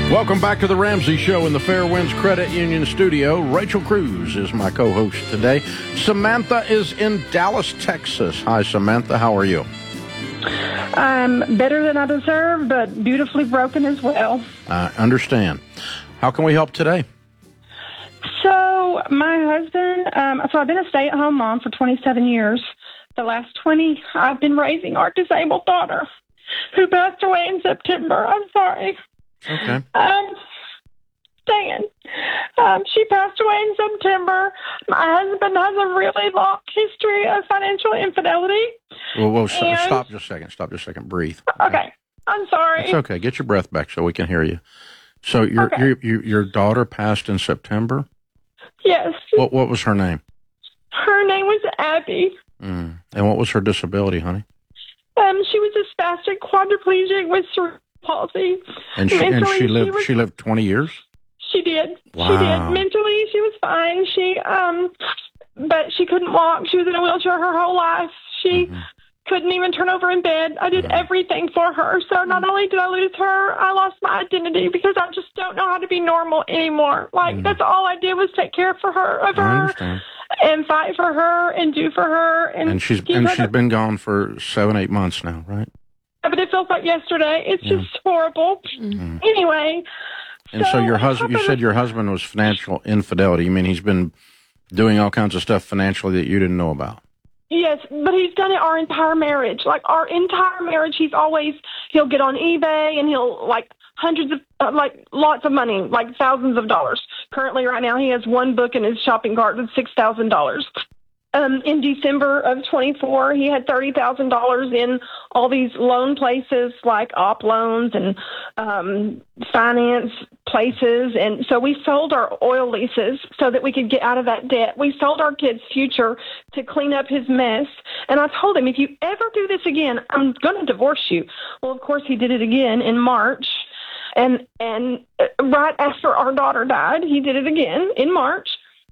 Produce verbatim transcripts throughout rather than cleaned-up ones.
Welcome back to the Ramsey Show in the Fairwinds Credit Union studio. Rachel Cruz is my co-host today. Samantha is in Dallas, Texas. Hi, Samantha. How are you? I'm better than I deserve, but beautifully broken as well. I understand. How can we help today? So my husband, um, so I've been a stay-at-home mom for twenty-seven years. The last twenty, I've been raising our disabled daughter, who passed away in September. I'm sorry. Okay. Um, dang it. Um, she passed away in September. My husband has a really long history of financial infidelity. Well, well st- and, stop just a second. Stop just a second. Breathe. Okay. okay. I'm sorry. It's okay. Get your breath back so we can hear you. So your okay. your, your your daughter passed in September? Yes. What what was her name? Her name was Abby. Mm. And what was her disability, honey? Um, she was a spastic quadriplegic with cerebral palsy. And she and she lived she, was, she lived twenty years? She did. Wow. She did. Mentally, she was fine. She um, but she couldn't walk. She was in a wheelchair her whole life. She mm-hmm. couldn't even turn over in bed. I did mm-hmm. everything for her. So not only did I lose her, I lost my identity because I just don't know how to be normal anymore. Like mm-hmm. that's all I did was take care for her of her and fight for her and do for her. And, and she's and she's been gone for seven, eight months now, right? But it feels like yesterday. It's yeah. just horrible. Mm-hmm. Anyway. And so, so your husband, you said your husband was financial infidelity. You mean he's been doing all kinds of stuff financially that you didn't know about? Yes, but he's done it our entire marriage. Like our entire marriage, he's always, he'll get on eBay and he'll like hundreds of, uh, like lots of money, like thousands of dollars. Currently right now he has one book in his shopping cart with six thousand dollars. Um, in December of twenty-four, he had thirty thousand dollars in all these loan places like op loans and um, finance places. And so we sold our oil leases so that we could get out of that debt. We sold our kid's future to clean up his mess. And I told him, if you ever do this again, I'm going to divorce you. Well, of course, he did it again in March. And, and right after our daughter died, he did it again in March.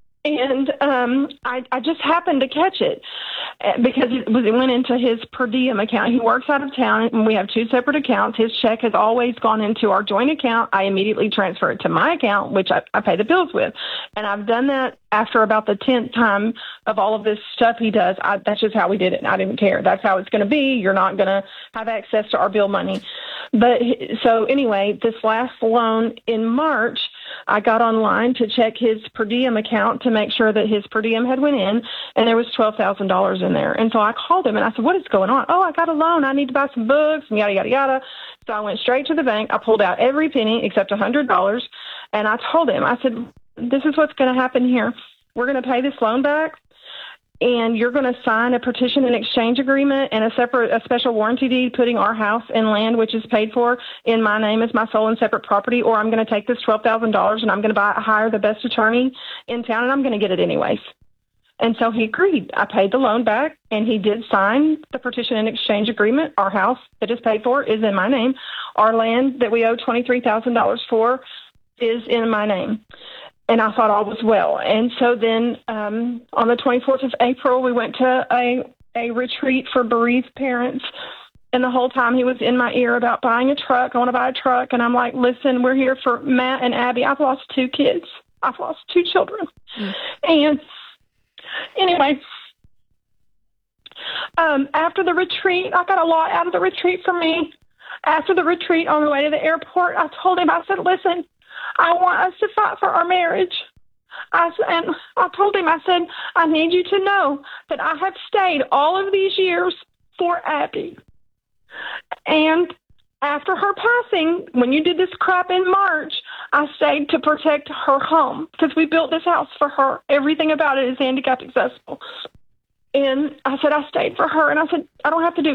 And um, I, I just happened to catch it because it, was, it went into his per diem account. He works out of town, and we have two separate accounts. His check has always gone into our joint account. I immediately transfer it to my account, which I, I pay the bills with. And I've done that after about the tenth time of all of this stuff he does. I, that's just how we did it, and I didn't care. That's how it's going to be. You're not going to have access to our bill money. But so anyway, this last loan in March, I got online to check his per diem account to make sure that his per diem had went in, and there was twelve thousand dollars in there. And so I called him, and I said, what is going on? Oh, I got a loan. I need to buy some books, and yada, yada, yada. So I went straight to the bank. I pulled out every penny except one hundred dollars, and I told him, I said, this is what's going to happen here. We're going to pay this loan back, and you're going to sign a partition and exchange agreement and a separate, a special warranty deed putting our house and land, which is paid for, in my name as my sole and separate property, or I'm going to take this twelve thousand dollars and I'm going to buy, hire the best attorney in town, and I'm going to get it anyways. And so he agreed. I paid the loan back, and he did sign the partition and exchange agreement. Our house that is paid for is in my name. Our land that we owe twenty-three thousand dollars for is in my name. And I thought all was well. And so then um, on the twenty-fourth of April, we went to a, a retreat for bereaved parents. And the whole time he was in my ear about buying a truck. I want to buy a truck. And I'm like, listen, we're here for Matt and Abby. I've lost two kids. I've lost two children. Mm. And anyway, um, after the retreat, I got a lot out of the retreat for me. After the retreat, on the way to the airport, I told him, I said, listen, I want us to fight for our marriage. I, and I told him, I said, I need you to know that I have stayed all of these years for Abby. And after her passing, when you did this crap in March, I stayed to protect her home because we built this house for her. Everything about it is handicap accessible. And I said, I stayed for her. And I said, I don't have to do